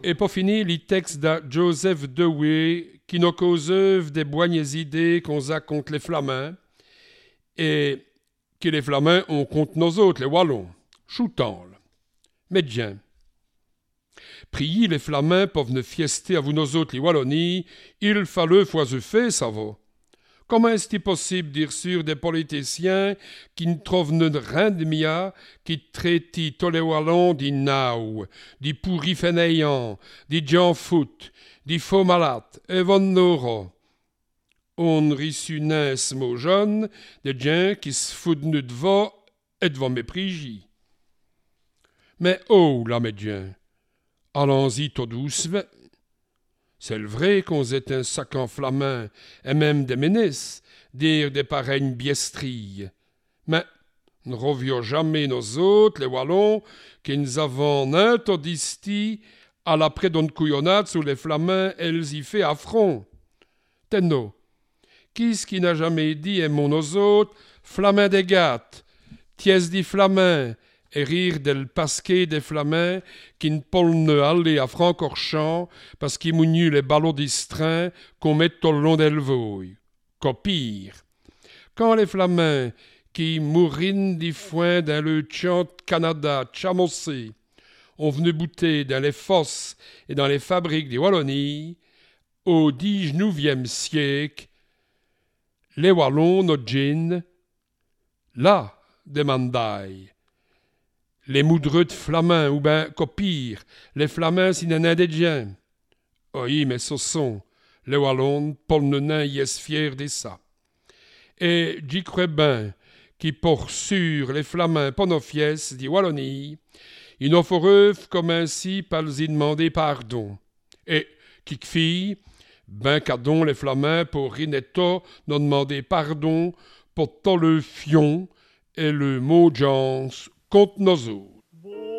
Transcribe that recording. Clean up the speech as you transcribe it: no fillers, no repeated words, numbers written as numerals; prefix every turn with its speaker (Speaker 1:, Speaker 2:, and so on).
Speaker 1: Et pour finir, les textes de Joseph Dewey qui nous causent des bonnes idées qu'on a contre les Flamands et que les Flamands ont contre nous autres, les Wallons. Choutant, médecin. Priez les Flamands pour venir fiester à vous nous autres, les Wallonies, il fallait fois fait, ça va. Comment est-il possible dire sur des politiciens qui ne trouvent rien de mieux, qui traitent tous les Wallons des naus, des pourris fainéants, des gens foot, des faux malades, et von Nora? On rissu mot jeune, des gens qui se foutent de vous et de vos mépriser. Mais oh, la médecin, allons-y tout doucement. C'est le vrai qu'on est un sac en flamand, et même des ministres, dire des pareilles biestrilles. Mais ne revions jamais nous autres, les Wallons, qui nous avons interdit à l'après d'une couillonnade sous les Flamands, elles y fait affront. Tenno, qui n'a jamais dit, aimons nous autres, Flamands des gâtes, tièse des Flamands, et rire del pasquet des Flamands qui ne peuvent aller à Francorchamps parce qu'ils mougnent les ballots distraits qu'on met au long del voie. Qu'au pire, quand les Flamands qui mourrent du foin dans le champ de Canada chamossé ont venu bouter dans les fosses et dans les fabriques des Wallonies, au 19e siècle, les Wallons, notre gin, là, demandaille. Les moudreux de Flamands, ou ben, qu'au pire, les Flamands s'il y en a des gens. Oui, mais ce sont les Wallons, Paul Nenin y est fier de ça. Et j'y crois bien qui pour sûr les Flamands pas nos fies dit Wallonie, ils n'ont foreuve comme ainsi par y demander pardon. Et qui fille, ben qu'adon les Flamands pour Rinetto nous demander pardon pour tout le fion et le mot jance contre nos autres.